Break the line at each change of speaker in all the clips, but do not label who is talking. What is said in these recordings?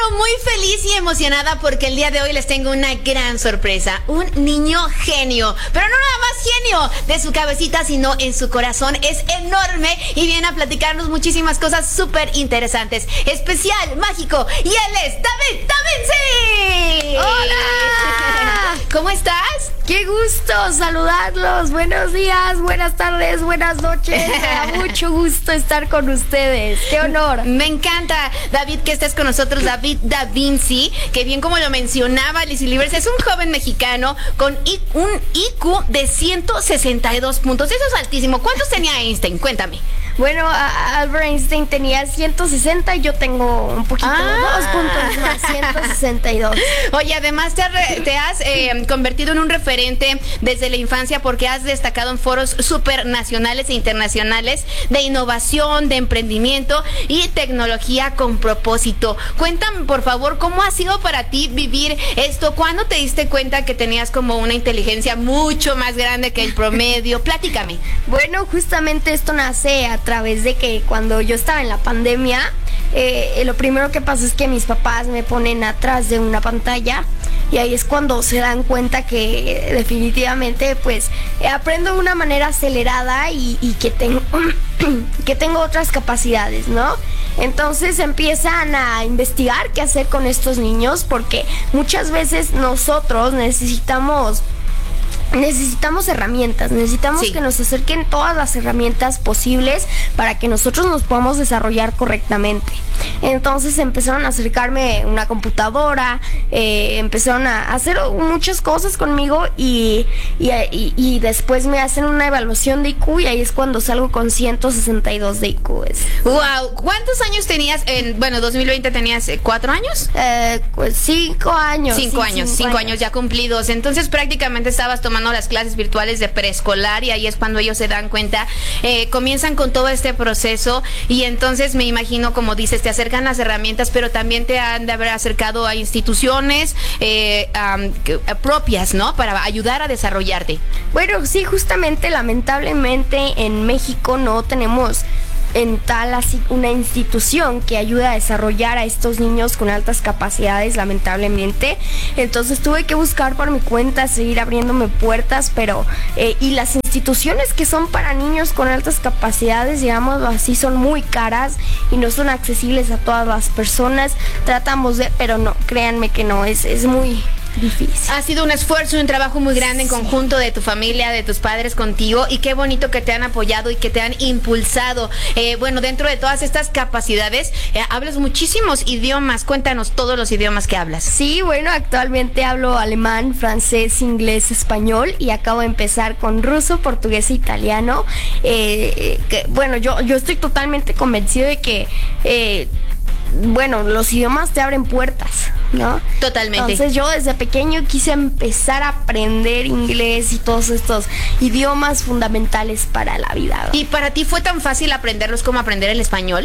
pero muy feliz y emocionada porque el día de hoy les tengo una gran sorpresa. Un niño genio, pero no nada más genio de su cabecita, sino en su corazón. Es enorme y viene a platicarnos muchísimas cosas súper interesantes. Especial, mágico, y él es David Da Vinci.
¡Hola!
¿Cómo estás?
¡Qué gusto saludarlos! Buenos días, buenas tardes, buenas noches. Me da mucho gusto estar con ustedes. ¡Qué honor!
Me encanta, David, que estés con nosotros. David Da Vinci, que bien como lo mencionaba Lizzy Libres, es un joven mexicano con un IQ de 162 puntos. Eso es altísimo. ¿Cuántos tenía Einstein? Cuéntame.
Bueno, Albert Einstein tenía 160 y yo tengo un poquito, 2 puntos más, 162.
Oye, además te has convertido en un referente desde la infancia porque has destacado en foros súper nacionales e internacionales de innovación, de emprendimiento y tecnología con propósito. Cuéntame, por favor, ¿cómo ha sido para ti vivir esto? ¿Cuándo te diste cuenta que tenías como una inteligencia mucho más grande que el promedio? Platícame.
Bueno, justamente esto nace a través de que cuando yo estaba en la pandemia, lo primero que pasa es que mis papás me ponen atrás de una pantalla y ahí es cuando se dan cuenta que definitivamente pues aprendo de una manera acelerada y que tengo otras capacidades, ¿no? Entonces empiezan a investigar qué hacer con estos niños porque muchas veces nosotros necesitamos herramientas, necesitamos que nos acerquen todas las herramientas posibles para que nosotros nos podamos desarrollar correctamente. Entonces empezaron a acercarme una computadora, empezaron a hacer muchas cosas conmigo y después me hacen una evaluación de IQ y ahí es cuando salgo con 162 de IQ.
Wow, ¿cuántos años tenías? 2020 tenías 4 años.
Pues 5 años.
5 años ya cumplidos. Entonces prácticamente estabas tomando las clases virtuales de preescolar y ahí es cuando ellos se dan cuenta, comienzan con todo este proceso y entonces me imagino, como dices, te acercan las herramientas, pero también te han de haber acercado a instituciones propias, ¿no? Para ayudar a desarrollarte.
Bueno, sí, justamente, lamentablemente en México no tenemos en tal así una institución que ayuda a desarrollar a estos niños con altas capacidades, lamentablemente. Entonces tuve que buscar por mi cuenta, seguir abriéndome puertas, pero y las instituciones que son para niños con altas capacidades, digámoslo así, son muy caras y no son accesibles a todas las personas. Tratamos de, pero no, créanme que no, es muy difícil.
Ha sido un esfuerzo y un trabajo muy grande en conjunto de tu familia, de tus padres contigo, y qué bonito que te han apoyado y que te han impulsado. Bueno, dentro de todas estas capacidades, hablas muchísimos idiomas. Cuéntanos todos los idiomas que hablas.
Sí, bueno, actualmente hablo alemán, francés, inglés, español y acabo de empezar con ruso, portugués e italiano. Bueno, yo estoy totalmente convencido de que bueno, los idiomas te abren puertas, ¿no?
Totalmente.
Entonces yo desde pequeño quise empezar a aprender inglés y todos estos idiomas fundamentales para la vida, ¿no?
¿Y para ti fue tan fácil aprenderlos como aprender el español?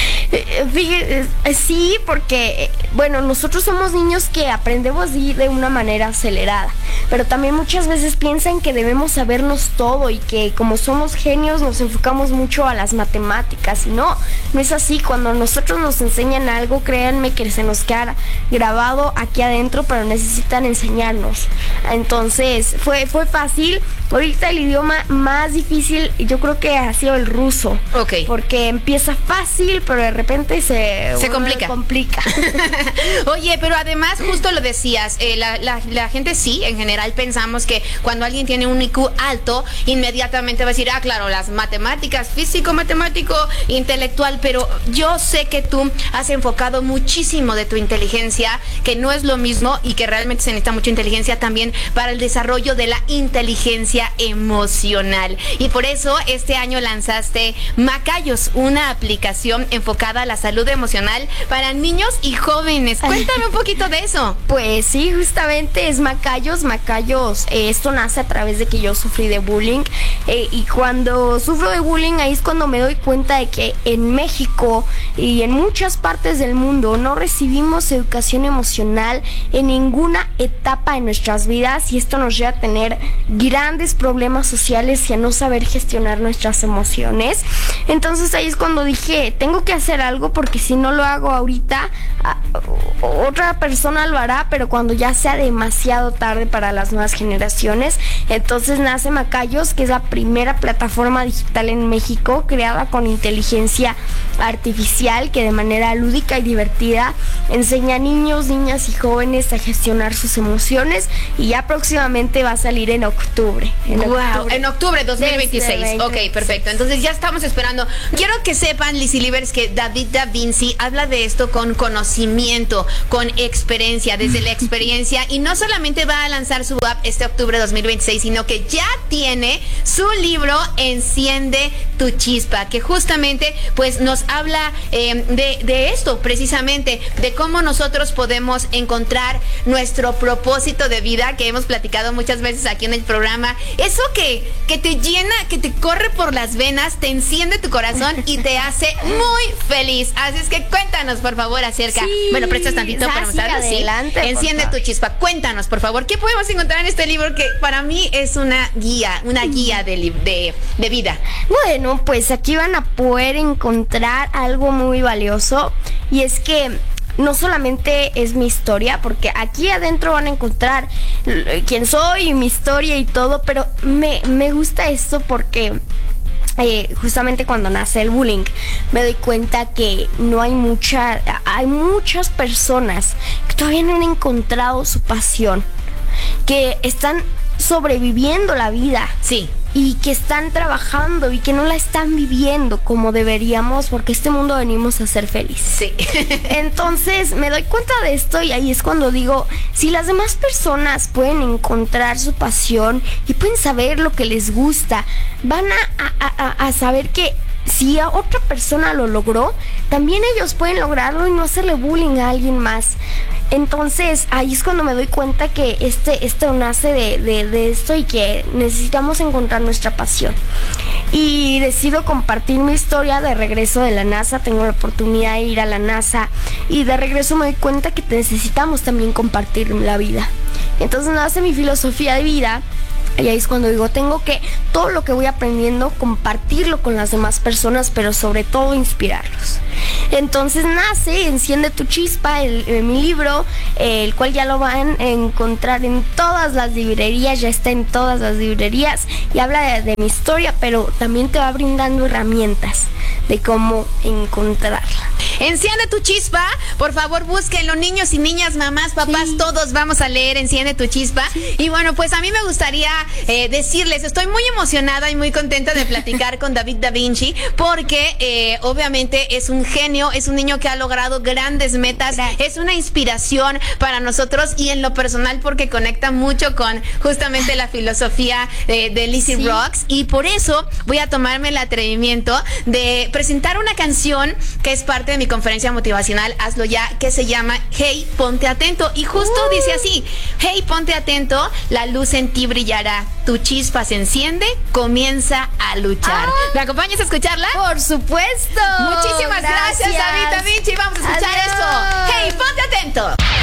Fíjate, sí, porque, bueno, nosotros somos niños que aprendemos de una manera acelerada, pero también muchas veces piensan que debemos sabernos todo y que como somos genios nos enfocamos mucho a las matemáticas y no es así. Cuando nosotros nos enseñan algo, créanme que se nos queda grabado aquí adentro, pero necesitan enseñarnos. Entonces fue fácil. Ahorita el idioma más difícil yo creo que ha sido el ruso.
Ok.
Porque empieza fácil, pero de repente se complica.
Oye, pero además justo lo decías, la gente sí, en general pensamos que cuando alguien tiene un IQ alto, inmediatamente va a decir, claro, las matemáticas, físico, matemático, intelectual, pero yo sé que tú has enfocado muchísimo de tu inteligencia, que no es lo mismo y que realmente se necesita mucha inteligencia también para el desarrollo de la inteligencia emocional. Y por eso este año lanzaste Macayos, una aplicación enfocada a la salud emocional para niños y jóvenes. Cuéntame un poquito de eso.
Pues sí, justamente es Macayos. Esto nace a través de que yo sufrí de bullying y cuando sufro de bullying ahí es cuando me doy cuenta de que en México y en muchas partes del mundo no recibimos educación emocional en ninguna etapa de nuestras vidas y esto nos lleva a tener grandes problemas sociales y a no saber gestionar nuestras emociones. Entonces ahí es cuando dije, tengo que hacer algo porque si no lo hago ahorita, otra persona lo hará, pero cuando ya sea demasiado tarde para las nuevas generaciones. Entonces nace Macayos, que es la primera plataforma digital en México creada con inteligencia artificial, que de manera lúdica y divertida enseña a niños, niñas y jóvenes a gestionar sus emociones, y ya próximamente va a salir en octubre.
En octubre 2026. Ok, perfecto. Entonces ya estamos esperando. Quiero que sepan, Lizzy Livers, que David Da Vinci habla de esto con conocimiento, con experiencia, desde la experiencia, y no solamente va a lanzar su app este octubre 2026, sino que ya tiene su libro Enciende tu Chispa, que justamente pues nos habla de esto, precisamente, de cómo nosotros podemos encontrar nuestro propósito de vida, que hemos platicado muchas veces aquí en el programa. Eso que te llena, que te corre por las venas, te enciende tu corazón y te hace muy feliz. Así es que cuéntanos, por favor, acerca.
Sí,
bueno, prestas tantito para mostrarlo.
Adelante,
sí. Enciende tu chispa. Cuéntanos, por favor, ¿qué podemos encontrar en este libro que para mí es una guía de vida?
Bueno, pues aquí van a poder encontrar algo muy valioso, y es que no solamente es mi historia, porque aquí adentro van a encontrar quién soy y mi historia y todo, pero me gusta esto porque justamente cuando nace el bullying me doy cuenta que hay muchas personas que todavía no han encontrado su pasión, que están sobreviviendo la vida.
Sí.
Y que están trabajando y que no la están viviendo como deberíamos, porque este mundo venimos a ser felices.
Sí.
Entonces me doy cuenta de esto, y ahí es cuando digo, si las demás personas pueden encontrar su pasión y pueden saber lo que les gusta, van a saber que si a otra persona lo logró, también ellos pueden lograrlo y no hacerle bullying a alguien más. Entonces ahí es cuando me doy cuenta que esto nace de esto, y que necesitamos encontrar nuestra pasión. Y decido compartir mi historia de regreso de la NASA. Tengo la oportunidad de ir a la NASA, y de regreso me doy cuenta que necesitamos también compartir la vida. Entonces nace mi filosofía de vida. Y ahí es cuando digo, tengo que, todo lo que voy aprendiendo, compartirlo con las demás personas, pero sobre todo inspirarlos. Entonces nace Enciende tu Chispa, mi libro, el cual ya lo van a encontrar en todas las librerías, ya está en todas las librerías, y habla de mi historia, pero también te va brindando herramientas de cómo encontrarla.
Enciende tu Chispa, por favor, búsquenlo, niños y niñas, mamás, papás, sí. Todos vamos a leer Enciende tu Chispa. Sí. Y bueno, pues a mí me gustaría decirles, estoy muy emocionada y muy contenta de platicar con David Da Vinci, porque obviamente es un genio, es un niño que ha logrado grandes metas. Gracias. Es una inspiración para nosotros, y en lo personal porque conecta mucho con justamente la filosofía de Lizzy sí. Rocks, y por eso voy a tomarme el atrevimiento de presentar una canción que es parte de mi conferencia motivacional Hazlo Ya, que se llama Hey, ponte atento, y justo dice así: hey, ponte atento, la luz en ti brillará, tu chispa se enciende, comienza a luchar. ¿Me acompañas a escucharla?
Por supuesto.
Muchísimas gracias, David Da Vinci. Vamos a escuchar esto. Hey, ponte atento.